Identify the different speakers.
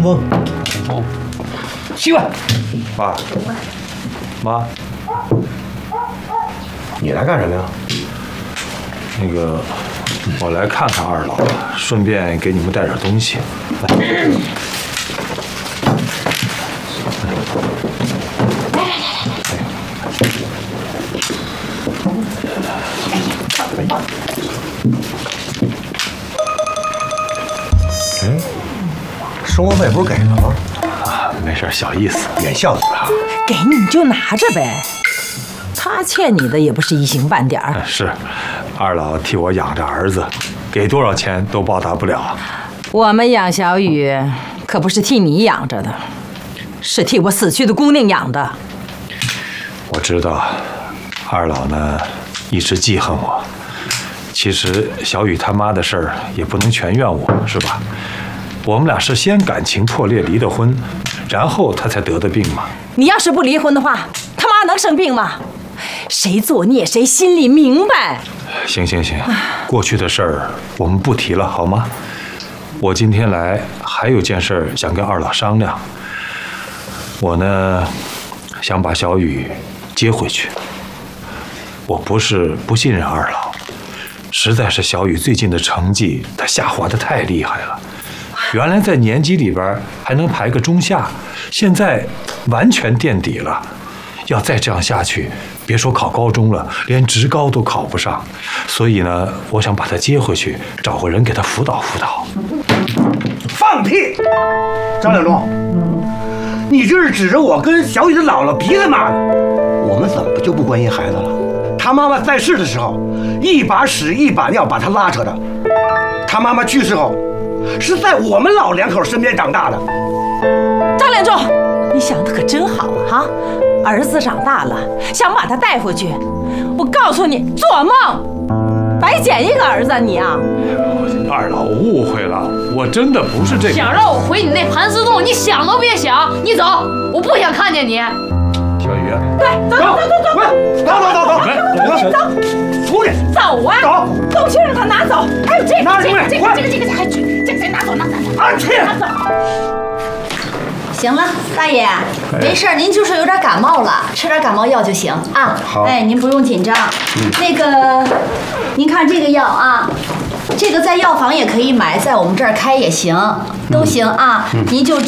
Speaker 1: 通风。
Speaker 2: 哦，
Speaker 1: 洗碗。
Speaker 2: 爸，妈，
Speaker 1: 你来干什么呀？
Speaker 2: 那个，我来看看二老，顺便给你们带点东西。来。
Speaker 1: 生活费不是给了吗？
Speaker 2: 啊，没事，小意思，
Speaker 1: 眼笑死了。
Speaker 3: 给你就拿着呗，他欠你的也不是一星半点儿。
Speaker 2: 是，二老替我养着儿子，给多少钱都报答不了。
Speaker 3: 我们养小雨可不是替你养着的，是替我死去的姑娘养的。
Speaker 2: 我知道，二老呢一直记恨我。其实小雨他妈的事儿也不能全怨我，是吧？ 我们俩是先感情破裂离的婚，然后他才得的病嘛。
Speaker 3: 你要是不离婚的话，他妈能生病吗？谁作孽谁心里明白。
Speaker 2: 行，过去的事儿我们不提了，好吗？我今天来还有件事儿想跟二老商量。我呢，想把小雨接回去。我不是不信任二老，实在是小雨最近的成绩他下滑得太厉害了。 原来在年级里边还能排个中下，现在完全垫底了。要再这样下去，别说考高中了，连职高都考不上。所以呢，我想把他接回去，找个人给他辅导辅导。
Speaker 1: 放屁！张两忠，你这是指着我跟小雨的姥姥鼻子骂呢？我们怎么就不关心孩子了？他妈妈在世的时候，一把屎一把尿把他拉扯的；他妈妈去世后。 是在我们老两口身边长大的。
Speaker 3: 张连忠，你想的可真好啊！哈，儿子长大了，想把他带回去。我告诉你，做梦！白捡一个儿子，你啊！
Speaker 2: 二老误会了，我真的不是这个。
Speaker 4: 想让我回你那盘丝洞，你想都别想！你走，我不想看见你。
Speaker 2: 小雨，
Speaker 3: 对，走，
Speaker 1: 出去，
Speaker 3: 走啊！
Speaker 1: 走，
Speaker 3: 东西让他拿走。还有这个，
Speaker 1: 拿出来，
Speaker 3: 这个，还这个拿走，拿走。
Speaker 5: 行了，大爷，没事，您就是有点感冒了，吃点感冒药就行啊。
Speaker 1: 好，
Speaker 5: 哎，您不用紧张。那个，您看这个药啊，这个在药房也可以买，在我们这儿开也行，都行啊。您就